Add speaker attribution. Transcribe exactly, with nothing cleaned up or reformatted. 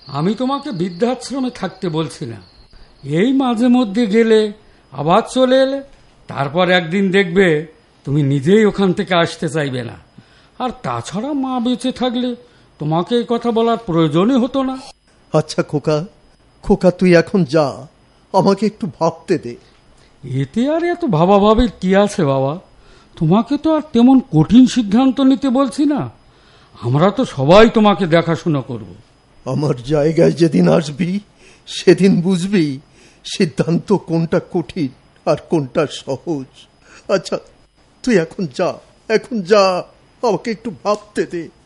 Speaker 1: আমি তোমাকে বৃদ্ধাশ্রমে থাকতে বলছি না। এই মাঝে মধ্যে গেলে, আবার চলে এলে, তারপর একদিন দেখবে তুমি নিজেই ওখান থেকে আসতে চাইবে না। আর তাছাড়া মা বেঁচে থাকলে তোমাকে এই কথা বলার প্রয়োজনই হতো না।
Speaker 2: আচ্ছা খোকা, খোকা তুই এখন যা, আমাকে একটু ভাবতে দে।
Speaker 1: এতে আর এত ভাবাভাবির কি আছে বাবা? তোমাকে তো আর তেমন কঠিন সিদ্ধান্ত নিতে বলছি না। আমরা তো সবাই তোমাকে দেখাশোনা করব।
Speaker 2: আমার জায়গায় যেদিন আসবি সেদিন বুঝবি সিদ্ধান্ত কোনটা কঠিন আর কোনটা সহজ। আচ্ছা তুই এখন যা, এখন যা, আমাকে একটু ভাবতে দে।